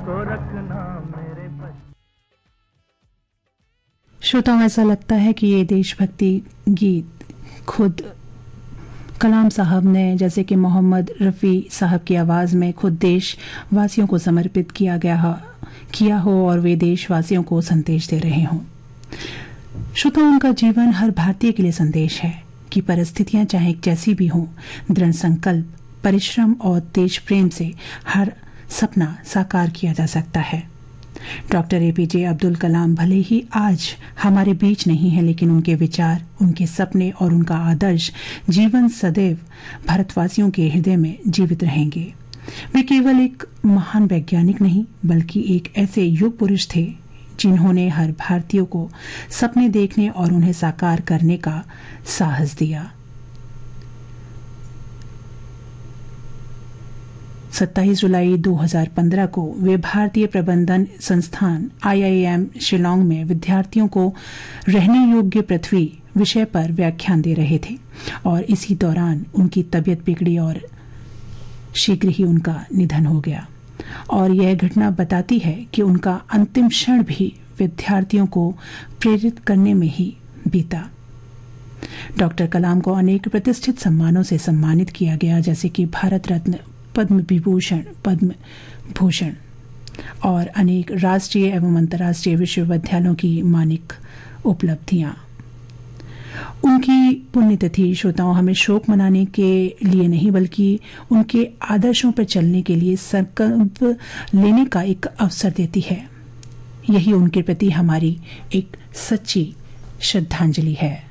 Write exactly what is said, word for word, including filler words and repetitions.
तो रखना मेरे बस। श्रोताओं, ऐसा लगता है कि ये देशभक्ति गीत खुद कलाम साहब ने, जैसे कि मोहम्मद रफ़ी साहब की आवाज़ में, खुद देशवासियों को समर्पित किया गया हो, किया हो और वे देशवासियों को संदेश दे रहे हों। श्रोताओं, उनका जीवन हर भारतीय के लिए संदेश है कि परिस्थितियां चाहे जैसी भी हों, दृढ़ संकल्प, परिश्रम और देश प्रेम से हर सपना साकार किया जा सकता है। डॉक्टर एपीजे अब्दुल कलाम भले ही आज हमारे बीच नहीं है, लेकिन उनके विचार, उनके सपने और उनका आदर्श जीवन सदैव भारतवासियों के हृदय में जीवित रहेंगे। वे केवल एक महान वैज्ञानिक नहीं, बल्कि एक ऐसे युग पुरुष थे जिन्होंने हर भारतीय को सपने देखने और उन्हें साकार करने का साहस दिया। सत्ताईस जुलाई दो हज़ार पंद्रह को वे भारतीय प्रबंधन संस्थान आई आई एम शिलांग में विद्यार्थियों को रहने योग्य पृथ्वी विषय पर व्याख्यान दे रहे थे और इसी दौरान उनकी तबीयत बिगड़ी और शीघ्र ही उनका निधन हो गया। और यह घटना बताती है कि उनका अंतिम क्षण भी विद्यार्थियों को प्रेरित करने में ही बीता। डॉक्टर कलाम को अनेक प्रतिष्ठित सम्मानों से सम्मानित किया गया, जैसे कि भारत रत्न, पद्म विभूषण, पद्म भूषण और अनेक राष्ट्रीय एवं अंतर्राष्ट्रीय विश्वविद्यालयों की मानिक उपलब्धियां। उनकी पुण्यतिथि श्रोताओं हमें शोक मनाने के लिए नहीं, बल्कि उनके आदर्शों पर चलने के लिए संकल्प लेने का एक अवसर देती है। यही उनके प्रति हमारी एक सच्ची श्रद्धांजलि है।